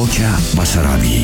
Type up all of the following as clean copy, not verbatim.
Vocea Basarabiei.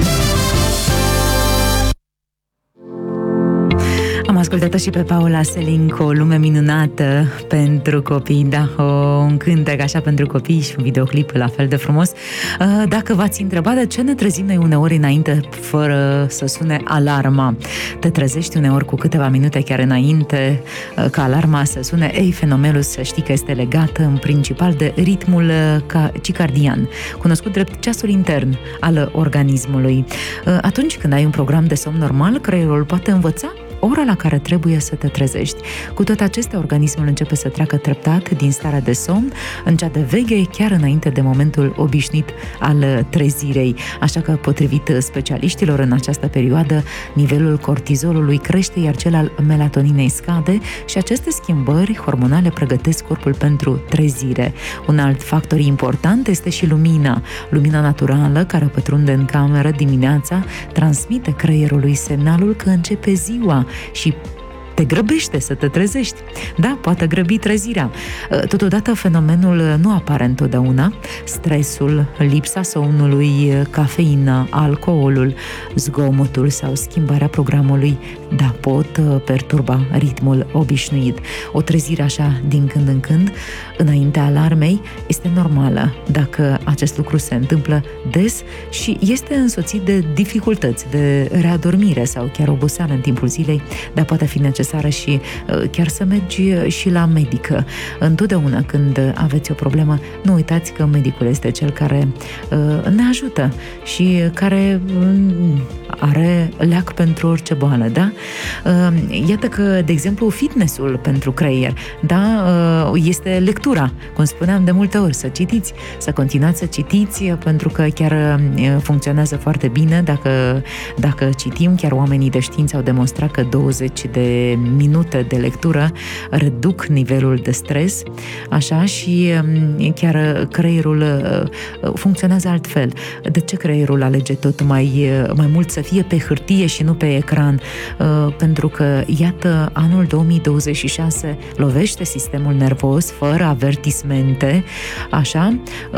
Am ascultat-o și pe Paula Selin cu O lume minunată pentru copii, da, un cântec așa pentru copii și un videoclip la fel de frumos. Dacă v-ați întrebat de ce ne trezim noi uneori înainte fără să sune alarma, te trezești uneori cu câteva minute chiar înainte ca alarma să sune, ei, fenomenul să știi că este legat în principal de ritmul circadian, cunoscut drept ceasul intern al organismului. Atunci când ai un program de somn normal, creierul poate învăța ora la care trebuie să te trezești. Cu toate acestea, organismul începe să treacă treptat din starea de somn în cea de veche, chiar înainte de momentul obișnuit al trezirei. Așa că, potrivit specialiștilor, în această perioadă, nivelul cortizolului crește, iar cel al melatoninei scade și aceste schimbări hormonale pregătesc corpul pentru trezire. Un alt factor important este și lumina. Lumina naturală, care pătrunde în cameră dimineața, transmite creierului semnalul că începe ziua și te grăbește să te trezești. Da, poate grăbi trezirea. Totodată, fenomenul nu apare întotdeauna. Stresul, lipsa somnului, cafeina, alcoolul, zgomotul sau schimbarea programului, da, pot perturba ritmul obișnuit. O trezire așa din când în când, înaintea alarmei, este normală dacă acest lucru se întâmplă des și este însoțit de dificultăți de readormire sau chiar oboseală în timpul zilei, dar poate fi necesară și chiar să mergi și la medic. Întotdeauna când aveți o problemă, nu uitați că medicul este cel care ne ajută și care are leac pentru orice boală, da? Iată că, de exemplu, fitnessul pentru creier, da, este lectura, cum spuneam de multe ori, să citiți, să continuați să citiți, pentru că chiar funcționează foarte bine dacă citim. Chiar oamenii de știință au demonstrat că 20 de minute de lectură reduc nivelul de stres, așa, și chiar creierul funcționează altfel. De ce creierul alege tot mai mult să fie pe hârtie și nu pe ecran? Pentru că, iată, anul 2026 lovește sistemul nervos fără avertismente, așa,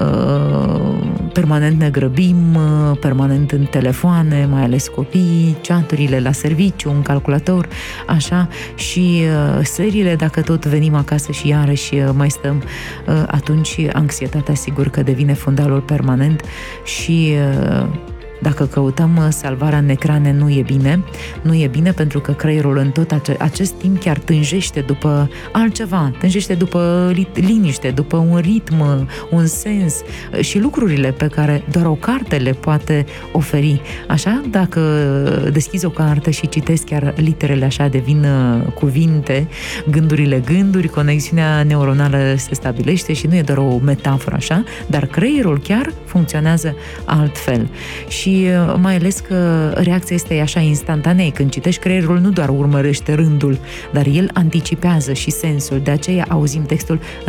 permanent ne grăbim, permanent în telefoane, mai ales copiii, chaturile la serviciu, un calculator, așa, și seriile, dacă tot venim acasă și iarăși mai stăm, atunci anxietatea sigur că devine fundalul permanent și dacă căutăm salvarea în ecrane, nu e bine. Nu e bine pentru că creierul în tot acest timp chiar tânjește după altceva, tânjește după liniște, după un ritm, un sens și lucrurile pe care doar o carte le poate oferi. Așa, dacă deschizi o carte și citesc chiar literele, așa devin cuvinte, gândurile gânduri, conexiunea neuronală se stabilește și nu e doar o metaforă, așa, dar creierul chiar funcționează altfel. Și mai ales că reacția este așa instantanee. Când citești, creierul nu doar urmărește rândul, dar el anticipează și sensul. De aceea auzim textul